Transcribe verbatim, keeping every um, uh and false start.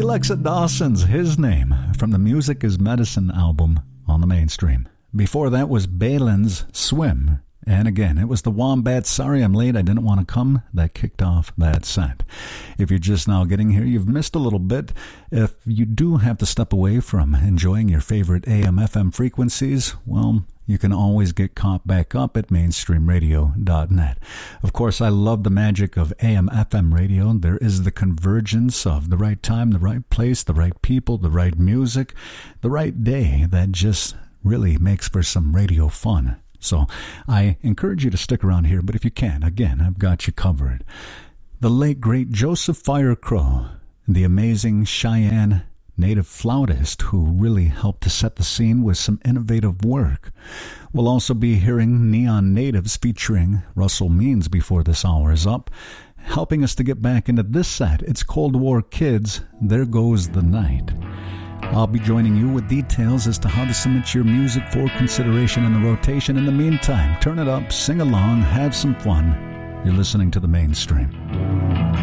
Alexa Dawson's His Name from the Music is Medicine album on the Mainstream. Before that was Balin's Swim. And again, it was the Wombats, Sorry I'm Late, I Didn't Want to Come, that kicked off that set. If you're just now getting here, you've missed a little bit. If you do have to step away from enjoying your favorite A M F M frequencies, well, you can always get caught back up at mainstream radio dot net. Of course, I love the magic of A M F M radio. There is the convergence of the right time, the right place, the right people, the right music, the right day that just really makes for some radio fun. So I encourage you to stick around here, but if you can, again, I've got you covered. The late, great Joseph Fire Crow, the amazing Cheyenne native flautist who really helped to set the scene with some innovative work. We'll also be hearing Neon Natives featuring Russell Means before this hour is up. Helping us to get back into this set, it's Cold War Kids, There Goes the Night. I'll be joining you with details as to how to submit your music for consideration in the rotation. In the meantime, turn it up, sing along, have some fun. You're listening to the Mainstream.